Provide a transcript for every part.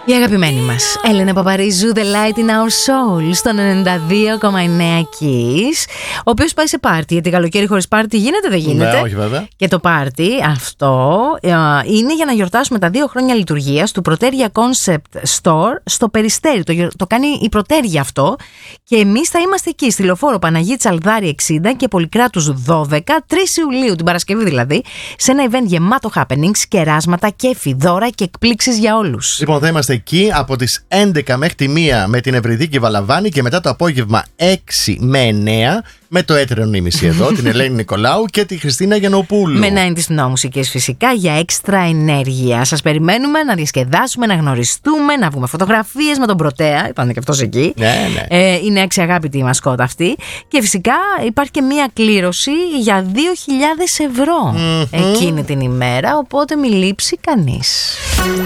Η αγαπημένη μας Έλενα Παπαρίζου, The Light in Our Soul, στον 92,9 Kiss, ο οποίος πάει σε πάρτι, γιατί καλοκαίρι χωρίς πάρτι γίνεται, δεν γίνεται. Ναι, όχι βέβαια. Και το πάρτι αυτό είναι για να γιορτάσουμε τα 2 χρόνια λειτουργίας του Proteria Concept Store στο Περιστέρι. Το κάνει η Proteria αυτό. Και εμείς θα είμαστε εκεί, στη Λεωφόρο Παναγή Τσαλδάρη 60 και Πολυκράτους 12, 3 Ιουλίου, την Παρασκευή δηλαδή, σε ένα event γεμάτο happenings, κεράσματα, κέφι, δώρα και εκπλήξεις για όλους. Λοιπόν, θα είμαστε εκεί από τις 11 μέχρι τη 1 με την Ευρυδίκη Βαλαβάνη και μετά το απόγευμα 6 με 9 με το έτερο νήμιση εδώ, την Ελένη Νικολάου και τη Χριστίνα Γιαννοπούλου. Με 90s μουσικές φυσικά για έξτρα ενέργεια. Σας περιμένουμε να διασκεδάσουμε, να γνωριστούμε, να βγούμε φωτογραφίες με τον Πρωτέα. Είπανε και αυτός εκεί. Ναι, ναι. Είναι αξιαγάπητη η μασκότα αυτή. Και φυσικά υπάρχει και μία κλήρωση για 2.000 ευρώ εκείνη την ημέρα. Οπότε μη λείψει κανείς.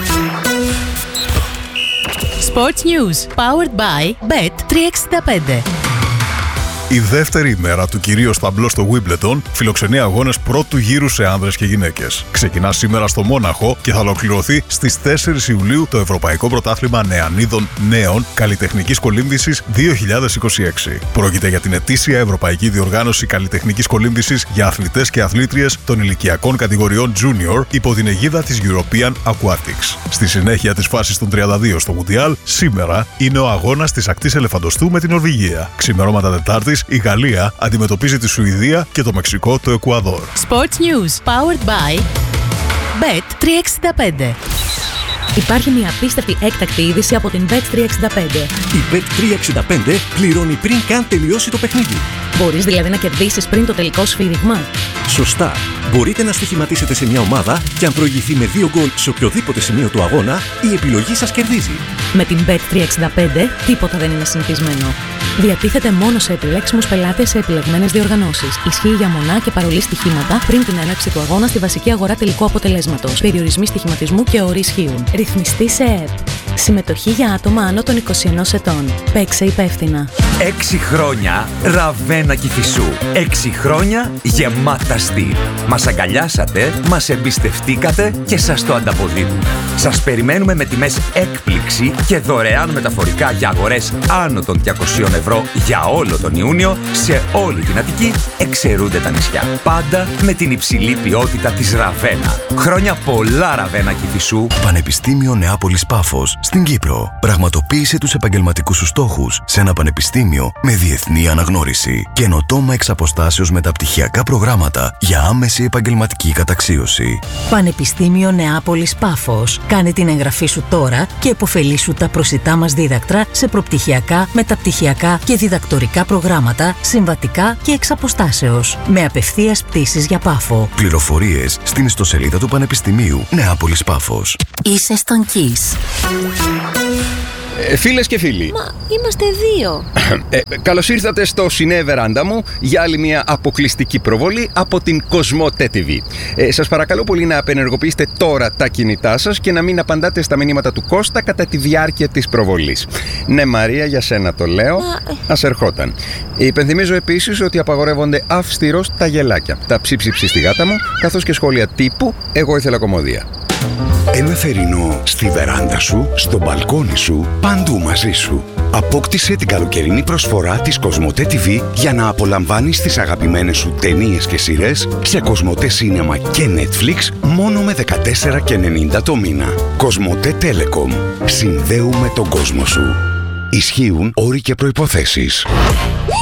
Sports News, powered by Bet365. Η δεύτερη ημέρα του κυρίως ταμπλό στο Wimbledon φιλοξενεί αγώνες πρώτου γύρου σε άνδρες και γυναίκες. Ξεκινά σήμερα στο Μόναχο και θα ολοκληρωθεί στις 4 Ιουλίου το Ευρωπαϊκό Πρωτάθλημα Νεανίδων Νέων Καλλιτεχνικής Κολύμβησης 2026. Πρόκειται για την ετήσια Ευρωπαϊκή Διοργάνωση Καλλιτεχνικής Κολύμβησης για αθλητές και αθλήτριες των ηλικιακών κατηγοριών Junior υπό την αιγίδα της European Aquatics. Στη συνέχεια της φάσης των 32 στο Μουντιάλ, σήμερα είναι ο αγώνας της ακτής Ελεφαντοστού με την Νορβηγία. Ξημερώματα Τετάρτης, η Γαλλία αντιμετωπίζει τη Σουηδία και το Μεξικό το Εκουαδόρ. Sports News, powered by Bet365. Υπάρχει μια απίστευτη έκτακτη είδηση από την Bet365. Η Bet365 πληρώνει πριν καν τελειώσει το παιχνίδι. Μπορείς δηλαδή να κερδίσεις πριν το τελικό σφύριγμα. Σωστά. Μπορείτε να στοιχηματίσετε σε μια ομάδα και αν προηγηθεί με 2 γκολ σε οποιοδήποτε σημείο του αγώνα, η επιλογή σας κερδίζει. Με την Bet365 τίποτα δεν είναι συνηθισμένο. Διατίθεται μόνο σε επιλέξιμους πελάτες σε επιλεγμένες διοργανώσεις. Ισχύει για μονά και παρολί στοιχήματα πριν την έναρξη του αγώνα στη βασική αγορά τελικού αποτελέσματος. Περιορισμοί στοιχηματισμού και όροι ισχύουν. Ρυθμιστή σε ΕΕΠ. Συμμετοχή για άτομα άνω των 21 ετών. Παίξε υπεύθυνα. 6 χρόνια Ραβένα Κηφισού. 6 χρόνια γεμάτα στυλ. Μας αγκαλιάσατε, μας εμπιστευτήκατε και σας το ανταποδίδουμε. Σας περιμένουμε με τιμές έκπληξη και δωρεάν μεταφορικά για αγορές άνω των 200 ευρώ για όλο τον Ιούνιο σε όλη την Αττική, εξαιρούνται τα νησιά. Πάντα με την υψηλή ποιότητα της Ραβένα. Χρόνια πολλά Ραβένα Κηφισού. Πανεπιστήμιο Νεάπολης Πάφος στην Κύπρο. Πραγματοποίησε τους επαγγελματικούς σου στόχους σε ένα πανεπιστήμιο με διεθνή αναγνώριση. Καινοτόμα εξ αποστάσεως μεταπτυχιακά προγράμματα για άμεση επαγγελματική καταξίωση. Πανεπιστήμιο Νεάπολης Πάφος. Κάνε την εγγραφή σου τώρα και επωφελήσου τα προσιτά μας δίδακτρα σε προπτυχιακά, μεταπτυχιακά και διδακτορικά προγράμματα, συμβατικά και εξ αποστάσεως. Με απευθείας πτήσεις για Πάφο. Πληροφορίες στην ιστοσελίδα του Πανεπιστημίου Νεάπολης Πάφος. Είσαι στον Kiss. Φίλες και φίλοι, Μα είμαστε 2. καλώς ήρθατε στο Σινέ Βεράντα μου για άλλη μια αποκλειστική προβολή από την Κοσμοτέ TV. Σας παρακαλώ πολύ να απενεργοποιήσετε τώρα τα κινητά σας και να μην απαντάτε στα μηνύματα του Κώστα κατά τη διάρκεια της προβολής. Ναι Μαρία, για σένα το λέω, ας ερχόταν. Υπενθυμίζω επίσης ότι απαγορεύονται αυστηρώς τα γελάκια, τα ψίψιψη στη γάτα μου, καθώς και σχόλια τύπου «εγώ ήθελα κομμωδία». Ένα θερινό στη βεράντα σου, στο μπαλκόνι σου, παντού μαζί σου. Απόκτησε την καλοκαιρινή προσφορά της Κοσμοτέ TV για να απολαμβάνεις τις αγαπημένες σου ταινίες και σειρές σε Κοσμοτέ Cinema και Netflix μόνο με 14,90 το μήνα. Κοσμοτέ Telecom. Συνδέουμε τον κόσμο σου. Ισχύουν όροι και προϋποθέσεις.